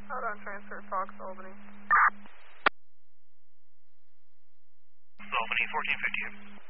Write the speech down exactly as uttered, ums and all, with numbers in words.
Hold on, transfer Fox, Albany. Albany, fourteen fifty.